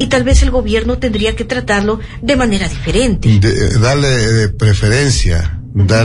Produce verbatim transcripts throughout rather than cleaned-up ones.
y tal vez el gobierno tendría que tratarlo de manera diferente. De, darle preferencia,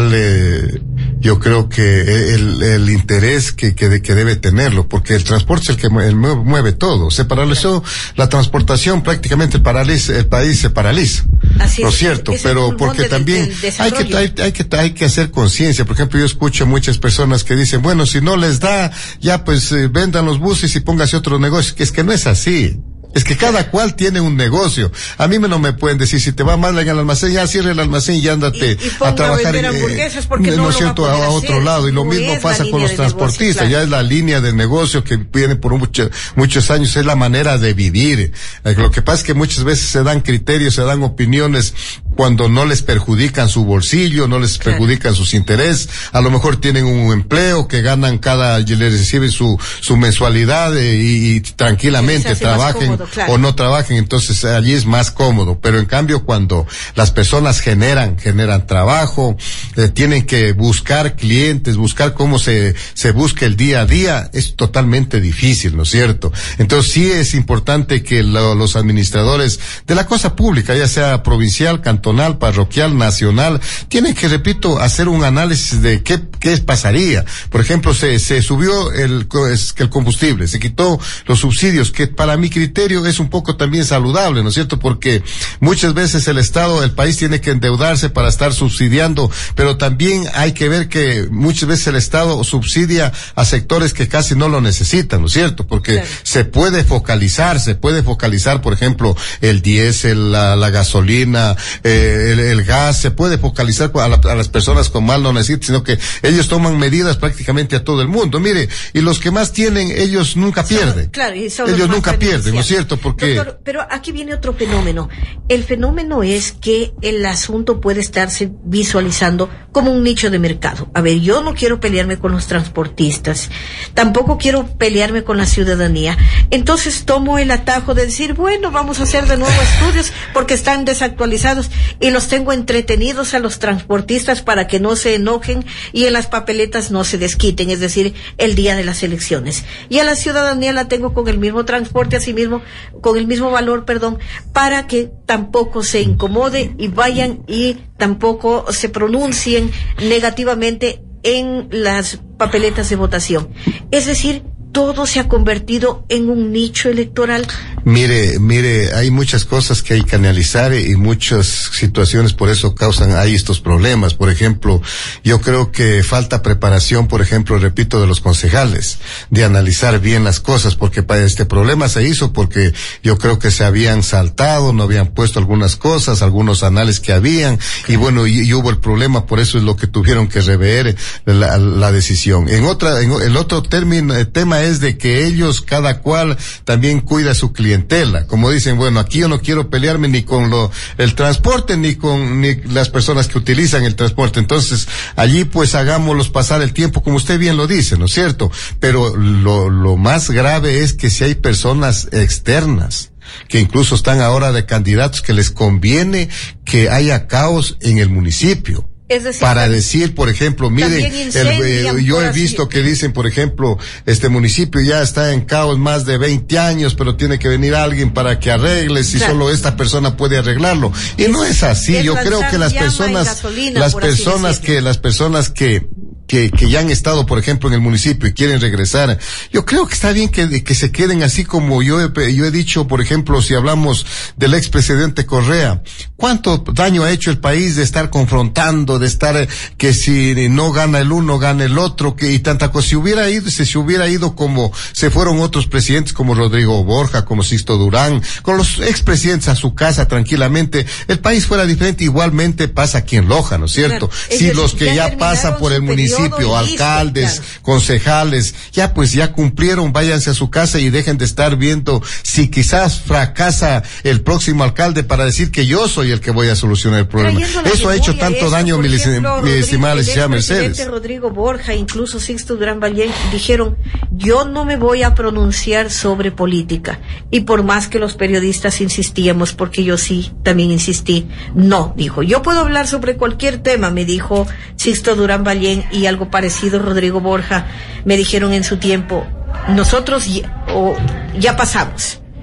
darle, yo creo que el, el interés que, que, que debe tenerlo, porque el transporte es el que mueve, mueve todo. Se paralizó la transportación, prácticamente paraliza, el país se paraliza. Así ¿No es cierto? es Pero porque de, también hay que, hay, hay que, hay que hacer conciencia. Por ejemplo, yo escucho a muchas personas que dicen, bueno, si no les da, ya pues eh, vendan los buses y póngase otro negocio. Que es que no es así. Es que cada cual tiene un negocio. A mí me no me pueden decir, si te va mal en el almacén, ya cierre el almacén y ándate y, y a trabajar a eh, porque no, no es cierto, a, a otro lado. Y lo no mismo pasa con los transportistas. Negocio, claro. Ya es la línea de negocio que viene por mucho, muchos años, es la manera de vivir. Eh, lo que pasa es que muchas veces se dan criterios, se dan opiniones cuando no les perjudican su bolsillo, no les claro. perjudican sus intereses. A lo mejor tienen un empleo que ganan cada, les reciben su, su mensualidad eh, y, y tranquilamente trabajen cómodo, claro. o no trabajen, entonces allí es más cómodo. Pero en cambio cuando las personas generan, generan trabajo, eh, tienen que buscar clientes, buscar cómo se, se busca el día a día, es totalmente difícil, ¿no es cierto? Entonces sí es importante que lo, los administradores de la cosa pública, ya sea provincial, cantonal, parroquial, nacional, tienen que, repito, hacer un análisis de qué, qué pasaría. Por ejemplo, se, se subió el, el combustible, se quitó los subsidios, que para mi criterio es un poco también saludable, ¿no es cierto? Porque muchas veces el Estado, el país tiene que endeudarse para estar subsidiando, pero también hay que ver que muchas veces el Estado subsidia a sectores que casi no lo necesitan, ¿no es cierto? Porque claro. se puede focalizar, se puede focalizar, por ejemplo, el diésel, la, la gasolina, eh, el, el gas, se puede focalizar a, la, a las personas con mal no necesitan, sino que ellos toman medidas prácticamente a todo el mundo. Mire, y los que más tienen, ellos nunca pierden. Son, claro, y son ellos nunca pierden, ¿no es cierto? Porque Doctor, pero aquí viene otro fenómeno. El fenómeno es que el asunto puede estarse visualizando como un nicho de mercado. A ver, yo no quiero pelearme con los transportistas, tampoco quiero pelearme con la ciudadanía. Entonces tomo el atajo de decir, bueno, vamos a hacer de nuevo estudios porque están desactualizados y los tengo entretenidos a los transportistas para que no se enojen y en las papeletas no se desquiten, es decir, el día de las elecciones. Y a la ciudadanía la tengo con el mismo transporte, así mismo, con el mismo valor, perdón, para que tampoco se incomode y vayan y tampoco se pronuncien negativamente en las papeletas de votación. Es decir, todo se ha convertido en un nicho electoral. Mire, mire, hay muchas cosas que hay que analizar y muchas situaciones por eso causan ahí estos problemas. Por ejemplo, yo creo que falta preparación, por ejemplo, repito, de los concejales, de analizar bien las cosas, porque para este problema se hizo porque yo creo que se habían saltado, no habían puesto algunas cosas, algunos análisis que habían, y bueno, y, y hubo el problema, por eso es lo que tuvieron que rever la, la decisión. En otra, en el otro término, el tema es de que ellos, cada cual, también cuida su clientela. Como dicen, bueno, aquí yo no quiero pelearme ni con lo, el transporte, ni con, ni las personas que utilizan el transporte. Entonces, allí pues hagámoslos pasar el tiempo, como usted bien lo dice, ¿no es cierto? Pero lo, lo más grave es que si hay personas externas, que incluso están ahora de candidatos, que les conviene que haya caos en el municipio. Es decir, para decir, por ejemplo, miren, el, eh, yo he visto que dicen, por ejemplo, este municipio ya está en caos más de veinte años, pero tiene que venir alguien para que arregle, si claro. solo esta persona puede arreglarlo. Y es, no es así. Es yo creo que las personas, gasolina, las personas que, las personas que, que, que ya han estado, por ejemplo, en el municipio y quieren regresar, yo creo que está bien que, que se queden así como yo he, yo he dicho, por ejemplo, si hablamos del expresidente Correa, ¿cuánto daño ha hecho el país de estar confrontando, de estar, eh, que si no gana el uno, gana el otro, que y tanta cosa? Si hubiera ido, si se hubiera ido como se fueron otros presidentes como Rodrigo Borja, como Sixto Durán, con los expresidentes a su casa tranquilamente, el país fuera diferente. Igualmente pasa aquí en Loja, ¿no es cierto? Claro. Si los que ya, ya pasan por el municipio, alcaldes, listo, claro. concejales, ya pues ya cumplieron, váyanse a su casa y dejen de estar viendo si quizás fracasa el próximo alcalde para decir que yo soy el que voy a solucionar el problema. Eso ha hecho tanto eso, daño, mi estimada licenciada Mercedes. Rodrigo Borja, incluso Sixto Durán Ballén, dijeron, yo no me voy a pronunciar sobre política. Y por más que los periodistas insistíamos, porque yo sí también insistí, no, dijo, yo puedo hablar sobre cualquier tema, me dijo Sixto Durán Ballén, y algo parecido Rodrigo Borja, me dijeron en su tiempo, nosotros ya, oh, ya pasamos.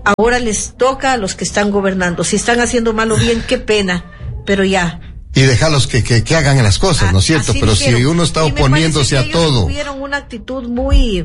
ahora les toca a los que están gobernando. Si están haciendo mal o bien, qué pena, pero ya. Y dejarlos que, que, que hagan las cosas, ah, ¿no es cierto? Pero dijeron, si uno está oponiéndose a todo. Tuvieron una actitud muy,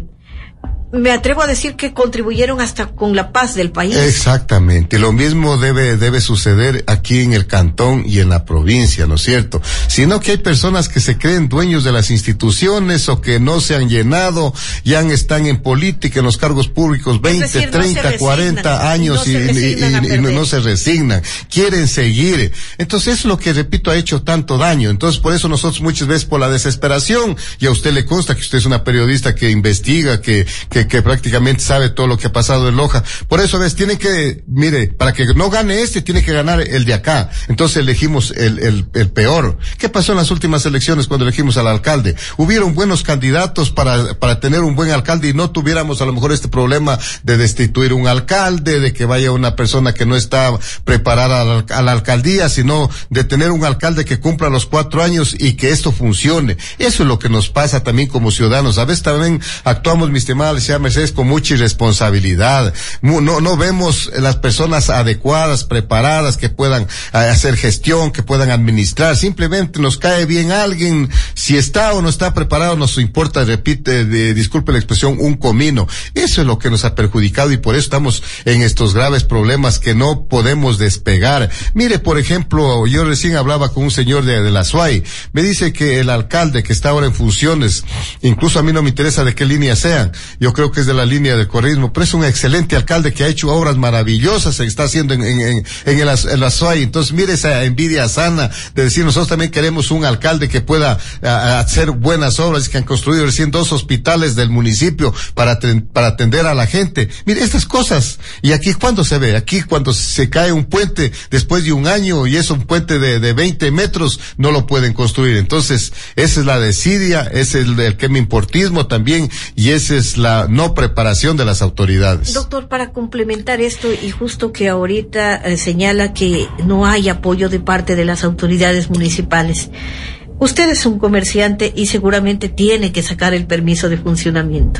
me atrevo a decir que contribuyeron hasta con la paz del país. Exactamente. Lo mismo debe, debe suceder aquí en el cantón y en la provincia, ¿no es cierto? Sino que hay personas que se creen dueños de las instituciones o que no se han llenado, ya están en política, en los cargos públicos, veinte, decir, treinta, no cuarenta años y, no, y, y, y no se resignan. Quieren seguir. Entonces, eso es lo que, repito, ha hecho tanto daño. Entonces, por eso nosotros muchas veces por la desesperación, y a usted le consta que usted es una periodista que investiga, que, que, que prácticamente sabe todo lo que ha pasado en Loja. Por eso, ves, tiene que, mire, para que no gane este, tiene que ganar el de acá. Entonces elegimos el, el, el peor. ¿Qué pasó en las últimas elecciones cuando elegimos al alcalde? Hubieron buenos candidatos para, para tener un buen alcalde y no tuviéramos a lo mejor este problema de destituir un alcalde, de que vaya una persona que no está preparada a la, a la alcaldía, sino de tener un alcalde que cumpla los cuatro años y que esto funcione. Eso es lo que nos pasa también como ciudadanos. A veces también actuamos, mi estimada Alicia Mercedes, con mucha irresponsabilidad. No, no vemos las personas adecuadas, preparadas, que puedan a, hacer gestión, que puedan administrar. Simplemente nos cae bien alguien, si está o no está preparado, nos importa, repite, de, disculpe la expresión, un comino. Eso es lo que nos ha perjudicado y por eso estamos en estos graves problemas que no podemos despegar. Mire, por ejemplo, yo recién hablaba con un señor de, de la S U A Y, me dice que el alcalde que está ahora en funciones, incluso a mí no me interesa de qué línea sean, yo creo que es de la línea del correísmo, pero es un excelente alcalde que ha hecho obras maravillosas, se está haciendo en, en, en, en, el, en la S U A Y. Entonces, mire esa envidia sana de decir, nosotros también queremos un alcalde que pueda a, hacer buenas obras, que han construido recién dos hospitales del municipio para, para atender a la gente. Mire, estas cosas. Y aquí, ¿cuándo se ve? Aquí, cuando se cae un puente después de un año y es un puente de, de veinte metros, no lo pueden construir. Entonces, esa es la desidia, ese es el, el quemimportismo también, y esa es la no preparación de las autoridades. Doctor, para complementar esto, y justo que ahorita eh, señala que no hay apoyo de parte de las autoridades municipales, usted es un comerciante y seguramente tiene que sacar el permiso de funcionamiento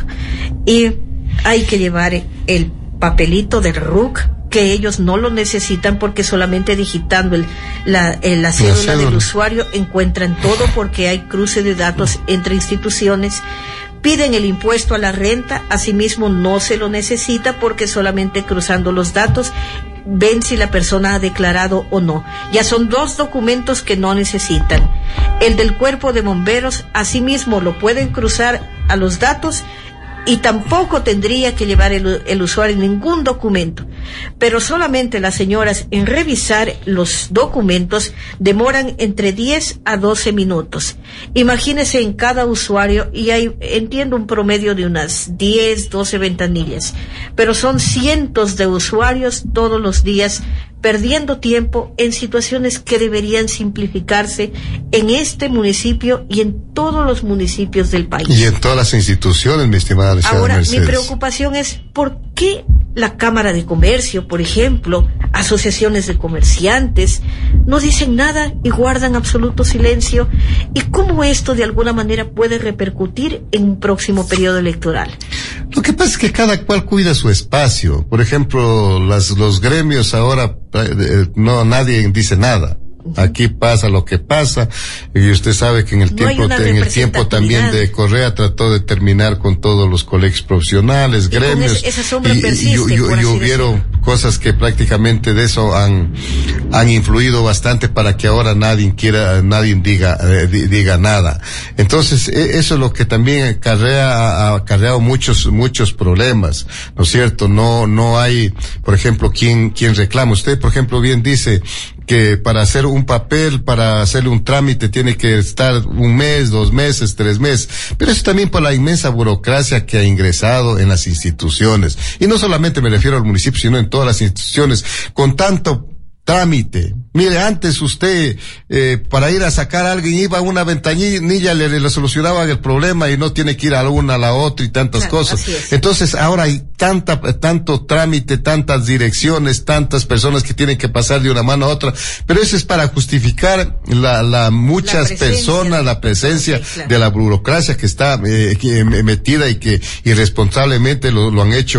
y hay que llevar el papelito del R U C, que ellos no lo necesitan porque solamente digitando el, la, el, la cédula, la cédula del usuario encuentran todo, porque hay cruce de datos entre instituciones. Piden el impuesto a la renta, asimismo no se lo necesita porque solamente cruzando los datos ven si la persona ha declarado o no. Ya son dos documentos que no necesitan. El del cuerpo de bomberos, asimismo lo pueden cruzar a los datos y tampoco tendría que llevar el, el usuario ningún documento. Pero solamente las señoras en revisar los documentos demoran entre diez a doce minutos. Imagínese en cada usuario, y hay, entiendo, un promedio de unas diez, doce ventanillas, pero son cientos de usuarios todos los días perdiendo tiempo en situaciones que deberían simplificarse en este municipio y en todos los municipios del país. Y en todas las instituciones, mi estimada Alicia Ahora, Mercedes. Mi preocupación es por qué la Cámara de Comercio, por ejemplo, asociaciones de comerciantes, no dicen nada y guardan absoluto silencio, y cómo esto de alguna manera puede repercutir en un próximo periodo electoral. Lo que pasa es que cada cual cuida su espacio. Por ejemplo, las, los gremios ahora, eh, no, nadie dice nada. Aquí pasa lo que pasa, y usted sabe que en el no tiempo en el tiempo también de Correa trató de terminar con todos los colegios profesionales, y gremios, esa sombra y, persiste, y, y, y, y hubieron decirlo. Cosas que prácticamente de eso han han influido bastante para que ahora nadie quiera, nadie diga eh, diga nada. Entonces eso es lo que también acarrea, ha acarreado muchos muchos problemas, ¿no es cierto? No no hay, por ejemplo, quien quien reclama. Usted, por ejemplo, bien dice que para hacer un papel, para hacerle un trámite, tiene que estar un mes, dos meses, tres meses. Pero eso también por la inmensa burocracia que ha ingresado en las instituciones. Y no solamente me refiero al municipio, sino en todas las instituciones, con tanto trámite. Mire, antes usted, eh, para ir a sacar a alguien, iba a una ventanilla, le, le solucionaban el problema y no tiene que ir a la una, a la otra y tantas claro, cosas. Entonces, ahora hay tanta, tanto trámite, tantas direcciones, tantas personas que tienen que pasar de una mano a otra, pero eso es para justificar la, la muchas la personas, la presencia sí, claro. de la burocracia que está eh, que, metida y que irresponsablemente lo, lo han hecho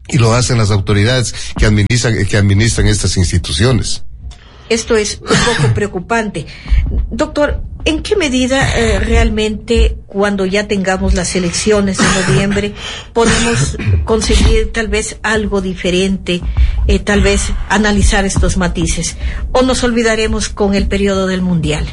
y lo hacen las autoridades que administran, que administran estas instituciones. Esto es un poco preocupante. Doctor, ¿en qué medida eh, realmente cuando ya tengamos las elecciones en noviembre podemos conseguir tal vez algo diferente, eh, tal vez analizar estos matices? ¿O nos olvidaremos con el periodo del Mundial?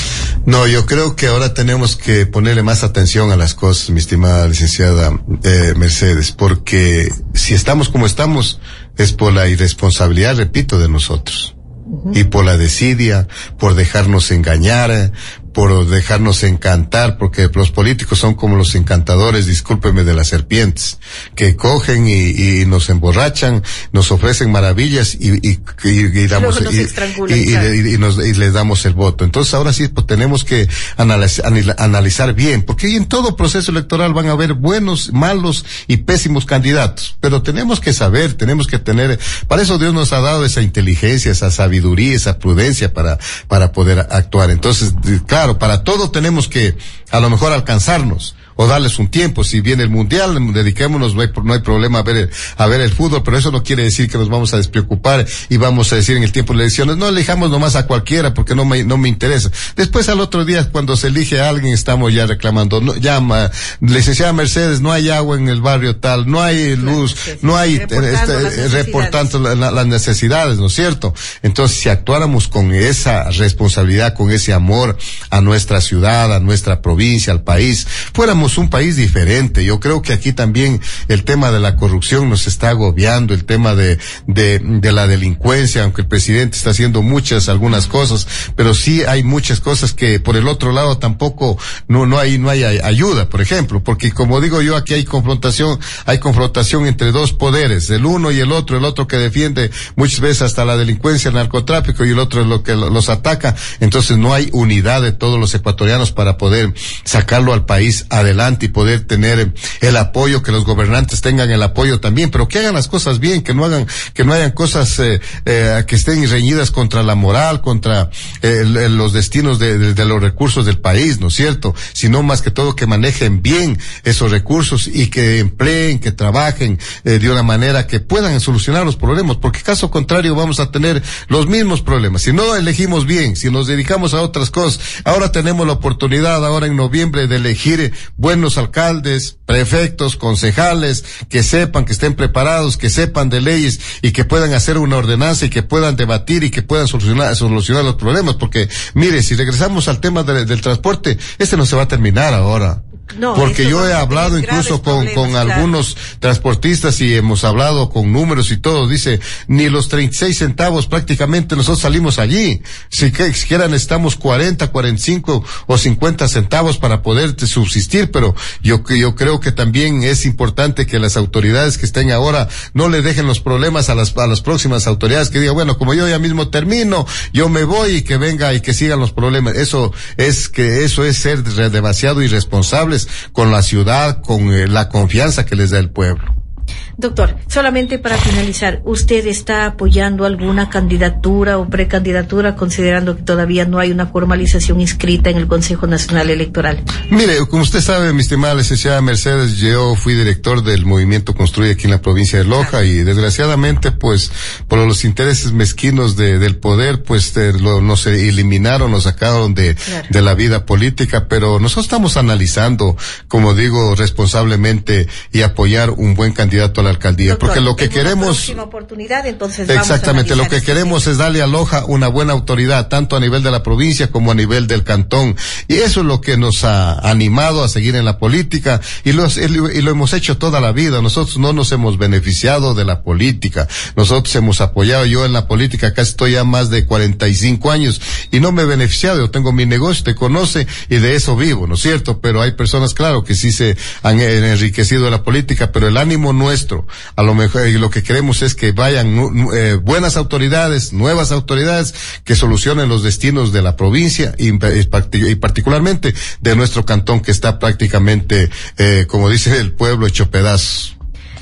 No, yo creo que ahora tenemos que ponerle más atención a las cosas, mi estimada licenciada eh, Mercedes, porque si estamos como estamos es por la irresponsabilidad, repito, de nosotros. Uh-huh. Y por la desidia, por dejarnos engañar, por dejarnos encantar, porque los políticos son como los encantadores, discúlpeme, de las serpientes, que cogen y, y nos emborrachan, nos ofrecen maravillas y, y, y, y damos y, y, y, y, nos, y les damos el voto. Entonces ahora sí pues, tenemos que analizar, analizar bien, porque en todo proceso electoral van a haber buenos, malos y pésimos candidatos, pero tenemos que saber, tenemos que tener, para eso Dios nos ha dado esa inteligencia, esa sabiduría, esa prudencia para, para poder actuar. Entonces, claro, Claro, para todo tenemos que a lo mejor alcanzarnos o darles un tiempo. Si viene el Mundial, dediquémonos, no hay, no hay problema a ver, el, a ver el fútbol, pero eso no quiere decir que nos vamos a despreocupar y vamos a decir en el tiempo de elecciones, no elijamos nomás a cualquiera porque no me, no me interesa. Después al otro día, cuando se elige a alguien, estamos ya reclamando, no, llama, licenciada Mercedes, no hay agua en el barrio tal, no hay luz, claro, sí, no hay, reportando, este, las reportando la, la, las necesidades, ¿no es cierto? Entonces, si actuáramos con esa responsabilidad, con ese amor a nuestra ciudad, a nuestra provincia, al país, fuéramos un país diferente. Yo creo que aquí también el tema de la corrupción nos está agobiando, el tema de, de, de la delincuencia, aunque el presidente está haciendo muchas, algunas cosas, pero sí hay muchas cosas que por el otro lado tampoco, no, no hay, no hay ayuda, por ejemplo, porque como digo yo, aquí hay confrontación, hay confrontación entre dos poderes, el uno y el otro, el otro que defiende muchas veces hasta la delincuencia, el narcotráfico, y el otro es lo que los ataca. Entonces no hay unidad de todos los ecuatorianos para poder sacarlo al país adelante y poder tener el apoyo, que los gobernantes tengan el apoyo también, pero que hagan las cosas bien, que no hagan, que no hayan cosas eh, eh, que estén reñidas contra la moral, contra eh, el, los destinos de, de, de los recursos del país, ¿no es cierto? Sino más que todo que manejen bien esos recursos y que empleen, que trabajen eh, de una manera que puedan solucionar los problemas, porque caso contrario vamos a tener los mismos problemas. Si no elegimos bien, si nos dedicamos a otras cosas, ahora tenemos la oportunidad ahora en noviembre de elegir buenos alcaldes, prefectos, concejales, que sepan, que estén preparados, que sepan de leyes y que puedan hacer una ordenanza y que puedan debatir y que puedan solucionar, solucionar los problemas. Porque, mire, si regresamos al tema de, del transporte, este no se va a terminar ahora. No, porque yo he hablado incluso con, con claro. algunos transportistas y hemos hablado con números y todo. Dice, ni los treinta y seis centavos prácticamente nosotros salimos allí. Si que siquiera necesitamos cuarenta, cuarenta y cinco o cincuenta centavos para poder subsistir, pero yo, yo creo que también es importante que las autoridades que estén ahora no le dejen los problemas a las, a las próximas autoridades, que digan, bueno, como yo ya mismo termino, yo me voy y que venga y que sigan los problemas. Eso es que, eso es ser demasiado irresponsable con la ciudad, con eh, la confianza que les da el pueblo. Doctor, solamente para finalizar, ¿usted está apoyando alguna candidatura o precandidatura considerando que todavía no hay una formalización inscrita en el Consejo Nacional Electoral? Mire, como usted sabe, mi estimada licenciada Mercedes, yo fui director del movimiento Construye aquí en la provincia de Loja, claro. Y desgraciadamente, pues, por los intereses mezquinos de, del poder, pues, de, lo, nos eliminaron, nos sacaron de, claro. de la vida política, pero nosotros estamos analizando, como digo, responsablemente y apoyar un buen candidato a la alcaldía, doctor, porque lo que queremos oportunidad, entonces exactamente vamos a lo que este queremos tema. Es darle a Loja una buena autoridad tanto a nivel de la provincia como a nivel del cantón, y eso es lo que nos ha animado a seguir en la política y, los, y lo hemos hecho toda la vida. Nosotros no nos hemos beneficiado de la política, nosotros hemos apoyado. Yo en la política acá estoy ya más de cuarenta y cinco años y no me he beneficiado. Yo tengo mi negocio, te conoce, y de eso vivo, ¿no es cierto? Pero hay personas, claro, que sí se han enriquecido de la política, pero el ánimo nuestro, a lo mejor, y lo que queremos es que vayan eh, buenas autoridades, nuevas autoridades que solucionen los destinos de la provincia y, y particularmente de nuestro cantón, que está prácticamente, eh, como dice el pueblo, hecho pedazos.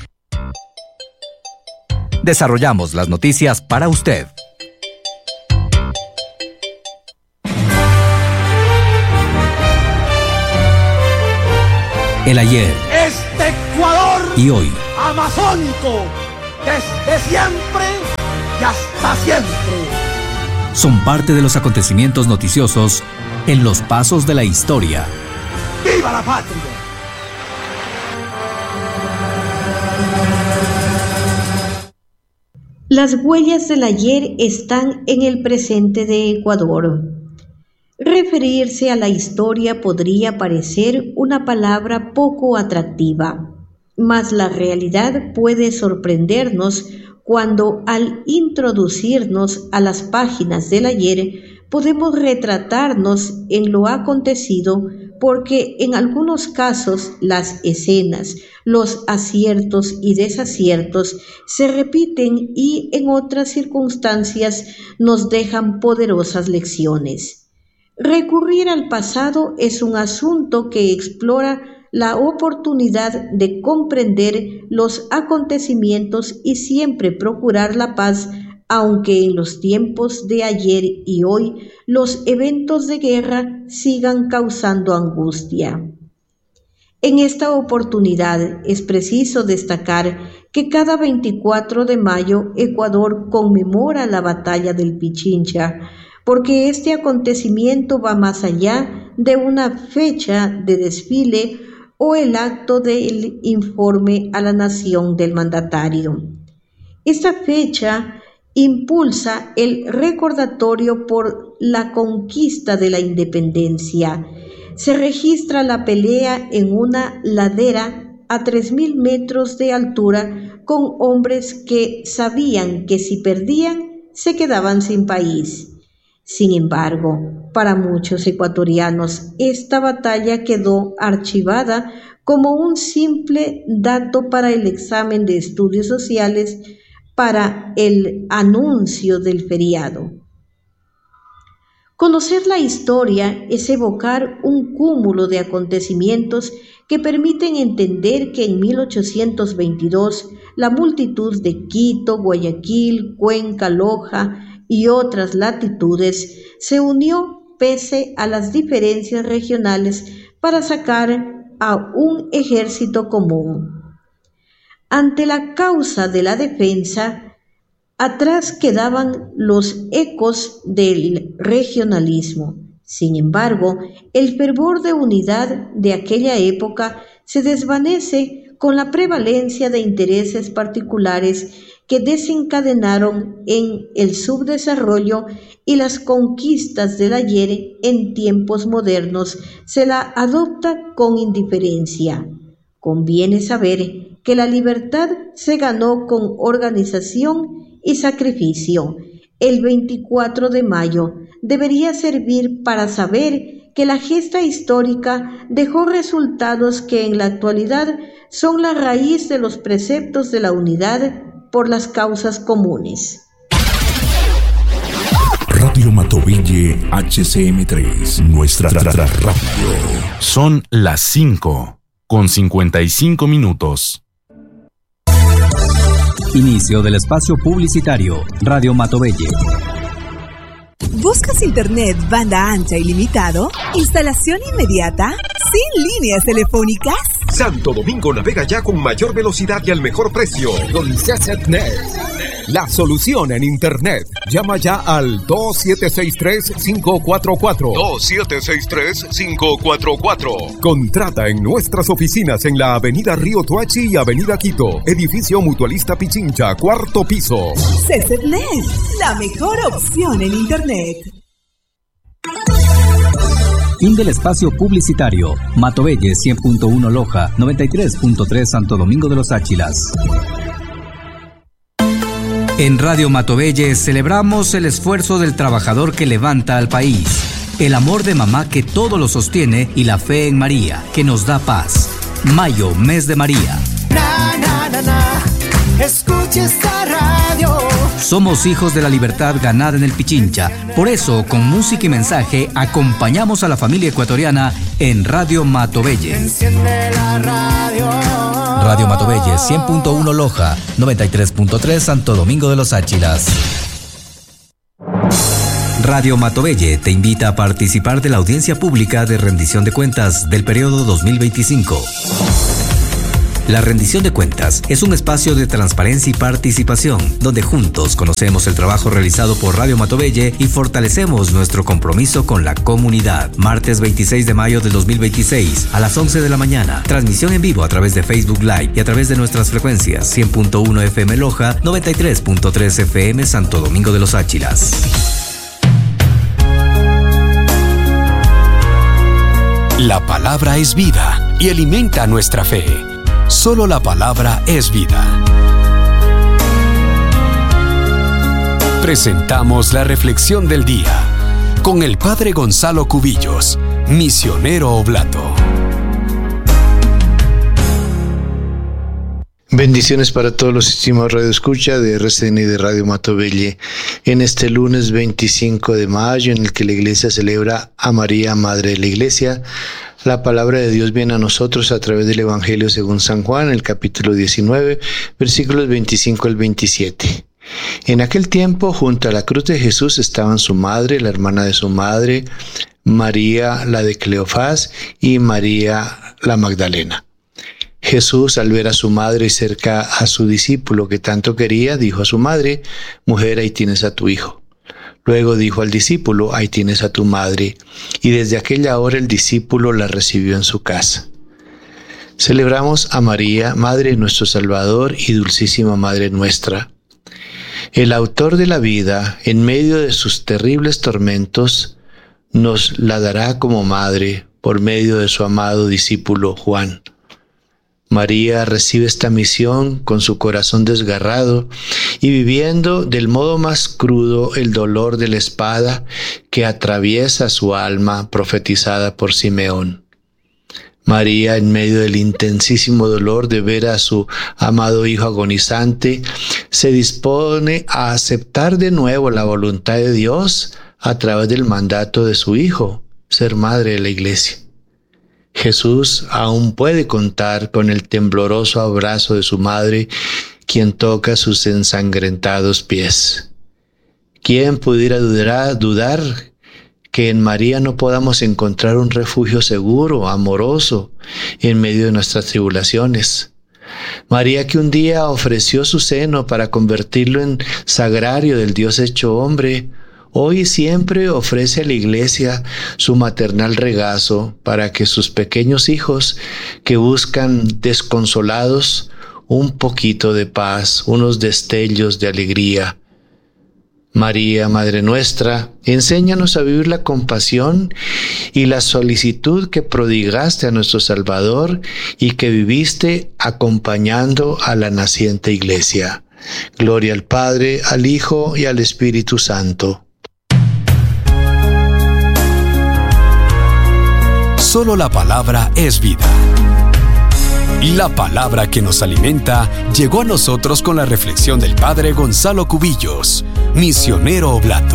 Desarrollamos las noticias para usted. El ayer. Este Ecuador y hoy. Amazónico, desde siempre y hasta siempre. Son parte de los acontecimientos noticiosos en los pasos de la historia. ¡Viva la patria! Las huellas del ayer están en el presente de Ecuador. Referirse a la historia podría parecer una palabra poco atractiva, mas la realidad puede sorprendernos cuando al introducirnos a las páginas del ayer podemos retratarnos en lo acontecido, porque en algunos casos las escenas, los aciertos y desaciertos se repiten y en otras circunstancias nos dejan poderosas lecciones. Recurrir al pasado es un asunto que explora la oportunidad de comprender los acontecimientos y siempre procurar la paz, aunque en los tiempos de ayer y hoy los eventos de guerra sigan causando angustia. En esta oportunidad es preciso destacar que cada veinticuatro de mayo Ecuador conmemora la batalla del Pichincha, porque este acontecimiento va más allá de una fecha de desfile o el acto del informe a la nación del mandatario. Esta fecha impulsa el recordatorio por la conquista de la independencia. Se registra la pelea en una ladera a tres mil metros de altura con hombres que sabían que si perdían se quedaban sin país. Sin embargo, para muchos ecuatorianos esta batalla quedó archivada como un simple dato para el examen de estudios sociales para el anuncio del feriado. Conocer la historia es evocar un cúmulo de acontecimientos que permiten entender que en mil ochocientos veintidós la multitud de Quito, Guayaquil, Cuenca, Loja y otras latitudes se unió pese a las diferencias regionales para sacar a un ejército común. Ante la causa de la defensa, atrás quedaban los ecos del regionalismo. Sin embargo, el fervor de unidad de aquella época se desvanece con la prevalencia de intereses particulares que desencadenaron en el subdesarrollo y las conquistas del ayer. En tiempos modernos se la adopta con indiferencia. Conviene saber que la libertad se ganó con organización y sacrificio. El veinticuatro de mayo debería servir para saber que la gesta histórica dejó resultados que en la actualidad son la raíz de los preceptos de la unidad por las causas comunes. Radio Matovelle H C M tres, nuestra tra- tra- radio. Son las cinco con cincuenta y cinco minutos. Inicio del espacio publicitario. Radio Matovelle. ¿Buscas internet banda ancha ilimitado? ¿Instalación inmediata? ¿Sin líneas telefónicas? Santo Domingo navega ya con mayor velocidad y al mejor precio. Con CESETnet, la solución en internet. Llama ya al dos siete seis tres cinco cuatro cuatro. dos siete seis tres cinco cuatro cuatro. Contrata en nuestras oficinas en la avenida Río Toachi y avenida Quito. Edificio Mutualista Pichincha, cuarto piso. CESETnet, la mejor opción en internet. Fin del espacio publicitario. Matovelle cien punto uno Loja, noventa y tres punto tres Santo Domingo de los Áchilas. En Radio Matovelle celebramos el esfuerzo del trabajador que levanta al país, el amor de mamá que todo lo sostiene y la fe en María que nos da paz. Mayo, mes de María. Na, na, na, na. Escuche esta radio. Somos hijos de la libertad ganada en el Pichincha. Por eso, con música y mensaje, acompañamos a la familia ecuatoriana en Radio Matovelle. Enciende la radio. Radio Matovelle cien punto uno Loja, noventa y tres punto tres Santo Domingo de los Áchilas. Radio Matovelle te invita a participar de la audiencia pública de rendición de cuentas del periodo dos mil veinticinco. La rendición de cuentas es un espacio de transparencia y participación, donde juntos conocemos el trabajo realizado por Radio Matovelle y fortalecemos nuestro compromiso con la comunidad. Martes veintiséis de mayo del dos mil veintiséis, a las once de la mañana. Transmisión en vivo a través de Facebook Live y a través de nuestras frecuencias cien punto uno F M Loja, noventa y tres punto tres F M Santo Domingo de los Áchilas. La palabra es vida y alimenta nuestra fe. Solo la palabra es vida. Presentamos la reflexión del día con el Padre Gonzalo Cubillos, misionero oblato. Bendiciones para todos los estimados radioescucha de R C N y de Radio Matovelle en este lunes veinticinco de mayo, en el que la Iglesia celebra a María, Madre de la Iglesia. La palabra de Dios viene a nosotros a través del Evangelio según San Juan, el capítulo diecinueve, versículos veinticinco al veintisiete. En aquel tiempo, junto a la cruz de Jesús estaban su madre, la hermana de su madre, María la de Cleofás y María la Magdalena. Jesús, al ver a su madre y cerca a su discípulo que tanto quería, dijo a su madre: «Mujer, ahí tienes a tu hijo». Luego dijo al discípulo: «Ahí tienes a tu madre». Y desde aquella hora el discípulo la recibió en su casa. Celebramos a María, Madre de nuestro Salvador y dulcísima Madre nuestra. El autor de la vida, en medio de sus terribles tormentos, nos la dará como madre por medio de su amado discípulo Juan. María recibe esta misión con su corazón desgarrado y viviendo del modo más crudo el dolor de la espada que atraviesa su alma, profetizada por Simeón. María, en medio del intensísimo dolor de ver a su amado hijo agonizante, se dispone a aceptar de nuevo la voluntad de Dios a través del mandato de su hijo, ser madre de la Iglesia. Jesús aún puede contar con el tembloroso abrazo de su madre, quien toca sus ensangrentados pies. ¿Quién pudiera dudar, dudar que en María no podamos encontrar un refugio seguro, amoroso, en medio de nuestras tribulaciones? María, que un día ofreció su seno para convertirlo en sagrario del Dios hecho hombre, hoy siempre ofrece a la Iglesia su maternal regazo para que sus pequeños hijos, que buscan desconsolados un poquito de paz, unos destellos de alegría. María, Madre nuestra, enséñanos a vivir la compasión y la solicitud que prodigaste a nuestro Salvador y que viviste acompañando a la naciente Iglesia. Gloria al Padre, al Hijo y al Espíritu Santo. Solo la palabra es vida. La palabra que nos alimenta llegó a nosotros con la reflexión del Padre Gonzalo Cubillos, misionero oblato.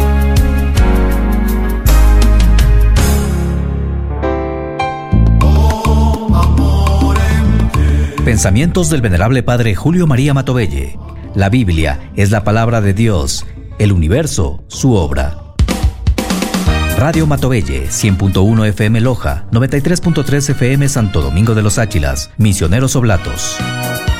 Pensamientos del venerable Padre Julio María Matovelle. La Biblia es la palabra de Dios, el universo, su obra. Radio Matovelle, cien punto uno F M Loja, noventa y tres punto tres F M Santo Domingo de los Áchilas, misioneros oblatos.